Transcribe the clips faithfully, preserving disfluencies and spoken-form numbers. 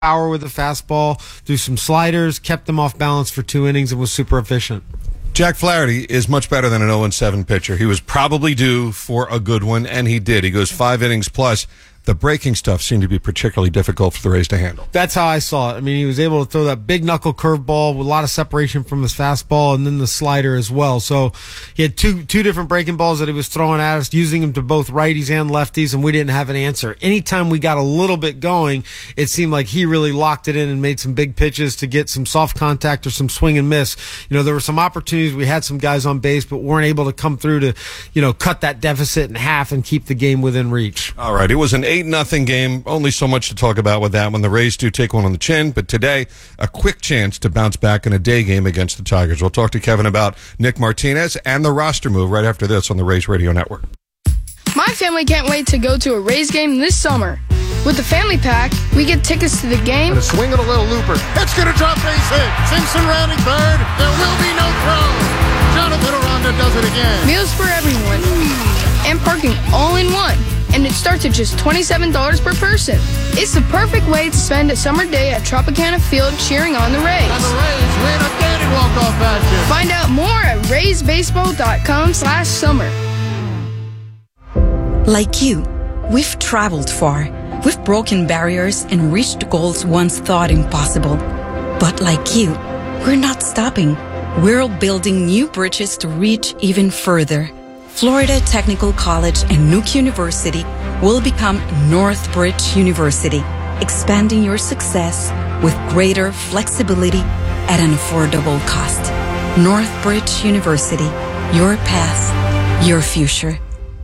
power with the fastball, threw some sliders, kept them off balance for two innings, and was super efficient. Jack Flaherty is much better than an oh and seven pitcher. He was probably due for a good one, and he did. He goes five innings plus. The breaking stuff seemed to be particularly difficult for the Rays to handle. That's how I saw it. I mean, he was able to throw that big knuckle curveball with a lot of separation from his fastball, and then the slider as well. So he had two two different breaking balls that he was throwing at us, using them to both righties and lefties, and we didn't have an answer. Anytime we got a little bit going, it seemed like he really locked it in and made some big pitches to get some soft contact or some swing and miss. You know, there were some opportunities. We had some guys on base, but weren't able to come through to, you know, cut that deficit in half and keep the game within reach. All right, it was an eight nothing game. Only so much to talk about with that when the Rays do take one on the chin, but today a quick chance to bounce back in a day game against the Tigers. We'll talk to Kevin about Nick Martinez and the roster move right after this on the Rays Radio Network. My family can't wait to go to a Rays game this summer. With the family pack, we get tickets to the game. And a swing and a little looper. It's going to drop base hit. Simpson rounding third. There will be no throw. Jonathan Aranda does it again. Meals for everyone. And parking all in one. And it starts at just twenty-seven dollars per person. It's the perfect way to spend a summer day at Tropicana Field cheering on the Rays. And the Rays win a standing walk-off action. Find out more at rays baseball dot com slash summer. Like you, we've traveled far. We've broken barriers and reached goals once thought impossible. But like you, we're not stopping. We're building new bridges to reach even further. Florida Technical College and Nuke University will become Northbridge University, expanding your success with greater flexibility at an affordable cost. Northbridge University, your path, your future.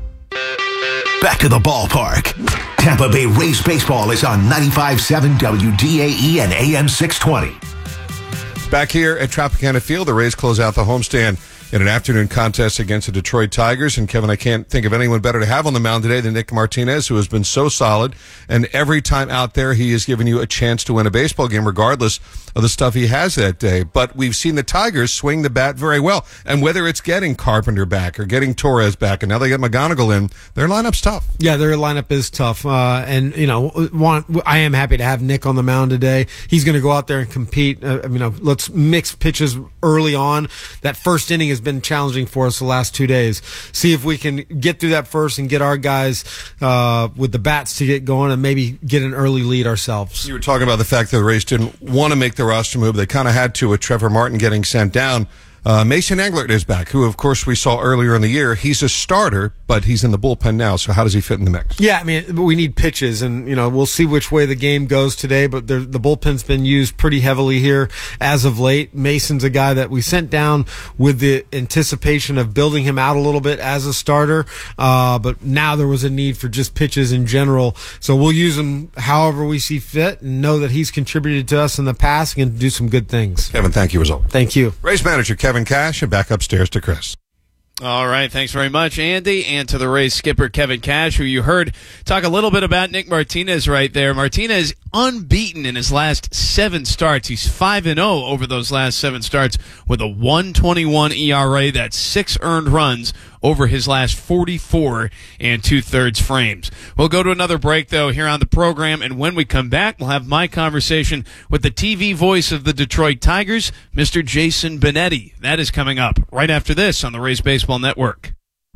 Back to the ballpark. Tampa Bay Rays baseball is on ninety-five point seven W D A E and A M six twenty. Back here at Tropicana Field, the Rays close out the homestand in an afternoon contest against the Detroit Tigers. And Kevin, I can't think of anyone better to have on the mound today than Nick Martinez, who has been so solid. And every time out there, he has given you a chance to win a baseball game, regardless of the stuff he has that day. But we've seen the Tigers swing the bat very well. And whether it's getting Carpenter back or getting Torres back, and now they get McGonigal in, their lineup's tough. Yeah, their lineup is tough. Uh, and, you know, want, I am happy to have Nick on the mound today. He's going to go out there and compete. Uh, you know, let's mix pitches early on. That first inning has been challenging for us the last two days. See if we can get through that first and get our guys uh, with the bats to get going and maybe get an early lead ourselves. You were talking about the fact that the Rays didn't want to make the roster move. They kind of had to with Trevor Martin getting sent down. Uh, Mason Englert is back, who, of course, we saw earlier in the year. He's a starter, but he's in the bullpen now, so how does he fit in the mix? Yeah, I mean, we need pitches, and, you know, we'll see which way the game goes today, but the, the bullpen's been used pretty heavily here as of late. Mason's a guy that we sent down with the anticipation of building him out a little bit as a starter, uh, but now there was a need for just pitches in general, so we'll use him however we see fit and know that he's contributed to us in the past and can do some good things. Kevin, thank you as always. Thank you. Rays manager Kevin Cash, and back upstairs to Chris. All right, thanks very much, Andy, and to the Rays skipper, Kevin Cash, who you heard talk a little bit about Nick Martinez right there. Martinez unbeaten in his last seven starts. He's five and oh over those last seven starts with a one twenty-one E R A. That's six earned runs over his last forty-four and two-thirds frames. We'll go to another break, though, here on the program, and when we come back, we'll have my conversation with the T V voice of the Detroit Tigers, Mister Jason Benetti. That is coming up right after this on the Rays Baseball Network.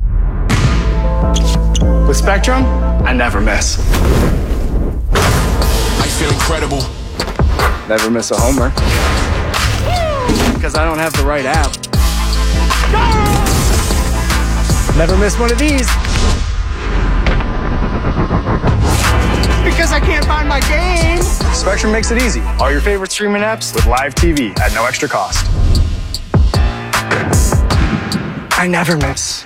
With Spectrum, I never miss. I feel incredible. Never miss a homer. Because I don't have the right app. Never miss one of these. Because I can't find my game. Spectrum makes it easy. All your favorite streaming apps with live T V at no extra cost. I never miss.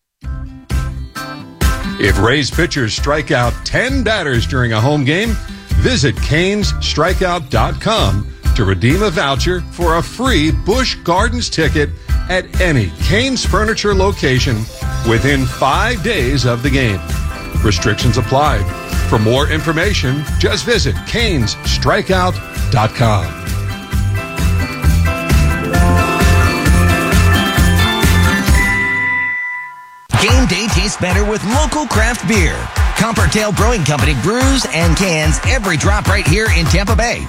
If Rays pitchers strike out ten batters during a home game, visit Canes Strikeout dot com to redeem a voucher for a free Busch Gardens ticket at any Canes Furniture location within five days of the game. Restrictions apply. For more information, just visit Canes Strikeout dot com. Game day tastes better with local craft beer. Coppertail Brewing Company brews and cans every drop right here in Tampa Bay.